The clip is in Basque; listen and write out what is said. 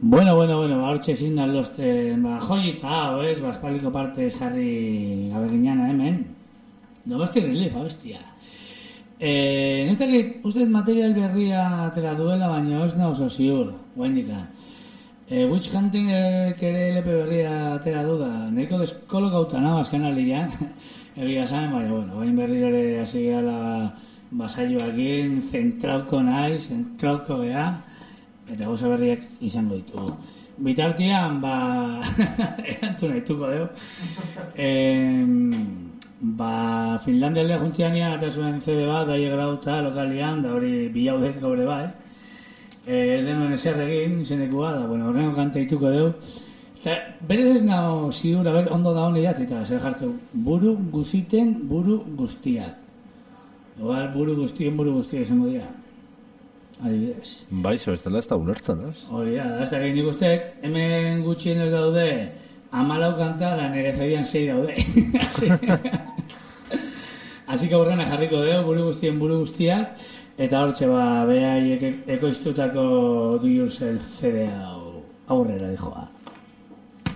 Bueno, hortxe signan losten, joyita hau, ez, baspaliko partez jarri gabe ginana hemen. Domestic Relief, abestia. Ez dakit, uste material berria atera duela, baina ez nahi oso ziur, guaindikan. Witch Hunting ere LP berria atera du da, nahiko deskolokauta nahi azken alian, egia zain, baina, bain berriro ere hasi gala basaioakin, zentrauko gea, eta gauza berriak izango ditugu. Bitartian, erantzun nahituko dugu. Finlandia aldea juntzianian, eta zuen CD bat, bai grauta lokalian, da hori bilaudet gaure bai. Ez genuen ezer egin, izenekua, da, horrengo kanta dituko dugu. Eta berez ez nago ziur, ondo da honi datzita, zer jartzen, buru guziten, buru guztiak. Igual, buru guztiak izango dira. Adibidez. Bai, zebestela ez da ulertzen, ez? Hori da, ez da gehin nik usteet, hemen gutxien ez daude, 14 kanta da nire zedian 6 daude. Así que aurrena jarriko dugu, buru guztiak, eta hortxe behai ekoiztutako Do Yourself CD aurrera dijoa.